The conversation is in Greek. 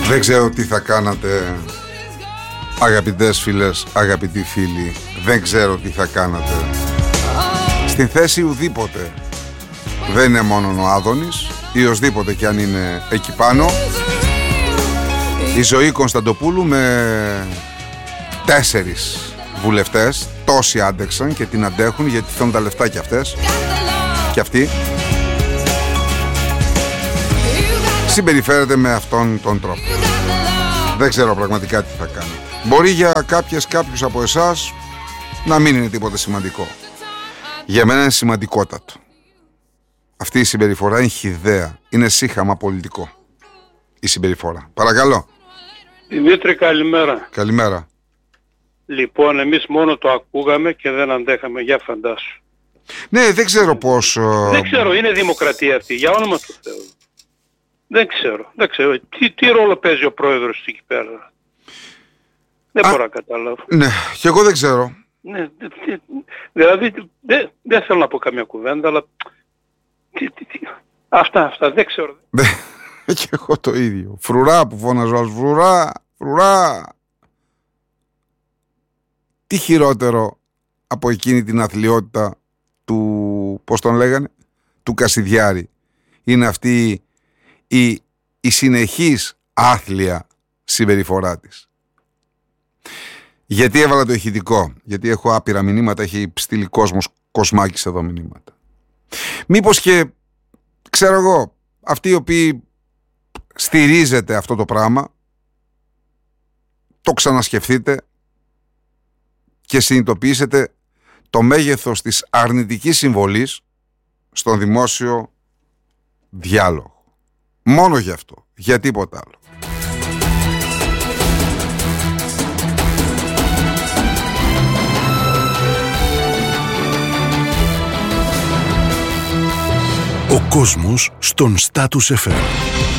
Δεν ξέρω τι θα κάνατε, αγαπητές φίλες, αγαπητοί φίλοι. Δεν ξέρω τι θα κάνατε. Στην θέση ουδήποτε. Δεν είναι μόνο ο Άδωνης ή οσδήποτε κι αν είναι εκεί πάνω. Η Ζωή Κωνσταντοπούλου με 4 βουλευτές. Τόσοι άντεξαν και την αντέχουν, γιατί θέλουν τα λεφτά κι αυτές κι αυτοί. Συμπεριφέρεται με αυτόν τον τρόπο. Δεν ξέρω πραγματικά τι θα κάνει. Μπορεί για κάποιους από εσάς να μην είναι τίποτα σημαντικό. Για μένα είναι σημαντικότατο. Αυτή η συμπεριφορά είναι χυδαία. Είναι σύχαμα πολιτικό. Η συμπεριφορά. Παρακαλώ. Δημήτρη, καλημέρα. Καλημέρα. Λοιπόν, εμείς μόνο το ακούγαμε και δεν αντέχαμε. Για φαντάσου. Ναι, δεν ξέρω πώς... Δεν ξέρω, είναι δημοκρατία αυτή, για όνομα του Θεού. Δεν ξέρω. Τι ρόλο παίζει ο πρόεδρος εκεί πέρα. Δεν μπορώ να καταλάβω. Ναι, και εγώ δεν ξέρω. Ναι, δηλαδή δεν θέλω να πω καμία κουβέντα, αλλά αυτά δεν ξέρω. Και εγώ το ίδιο. Φρουρά που φώναζα, φρουρά. Τι χειρότερο από εκείνη την αθλιότητα του, πώς τον λέγανε, του Κασιδιάρη. Είναι αυτή η συνεχής άθλια συμπεριφορά της. Γιατί έβαλα το ηχητικό? Γιατί έχω άπειρα μηνύματα, έχει στείλει Κοσμάκης εδώ μηνύματα. Μήπως και, ξέρω εγώ, αυτοί οι οποίοι στηρίζετε αυτό το πράγμα, το ξανασκεφτείτε και συνειδητοποιήσετε το μέγεθος της αρνητικής συμβολής στον δημόσιο διάλογο. Μόνο γι' αυτό, για τίποτα άλλο. Ο κόσμος στον Status FM.